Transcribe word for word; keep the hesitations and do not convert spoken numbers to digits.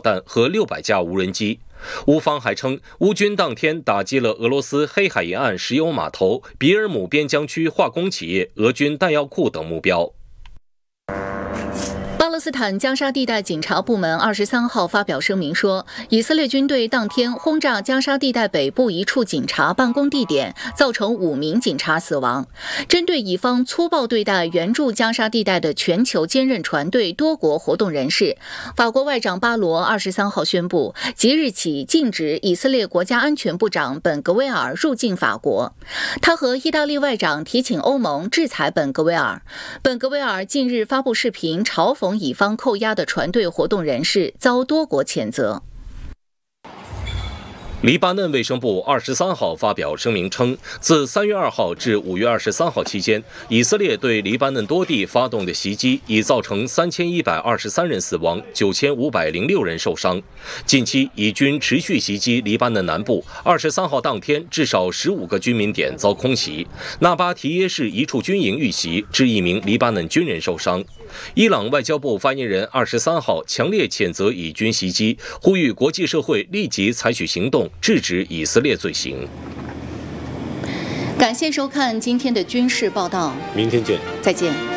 弹和六百架无人机。乌方还称，乌军当天打击了俄罗斯黑海沿岸石油码头、比尔姆边疆区化工企业、俄军弹药库等目标。 巴勒斯坦加沙地带警察部门二十三号发表声明说，以色列军队当天轰炸加沙地带北部一处警察办公地点，造成五名警察死亡。针对以方粗暴对待援助加沙地带的全球坚韧船队多国活动人士，法国外长巴罗二十三号宣布，即日起禁止以色列国家安全部长本格威尔入境法国。他和意大利外长提请欧盟制裁本格威尔。本格威尔近日发布视频嘲讽以方扣押的船队活动人士，遭多国谴责。 黎巴嫩卫生部二十三号发表声明称，自三月二号至五月二十三号期间，以色列对黎巴嫩多地发动的袭击已造成三千一百二十三人死亡，九千五百零六人受伤。近期以军持续袭击黎巴嫩南部，二十三号当天至少十五个居民点遭空袭，纳巴提耶市一处军营遇袭，致一名黎巴嫩军人受伤。伊朗外交部发言人二十三号强烈谴责以军袭击，呼吁国际社会立即采取行动，制止以色列罪行。 感谢收看今天的军事报道， 明天见， 再见。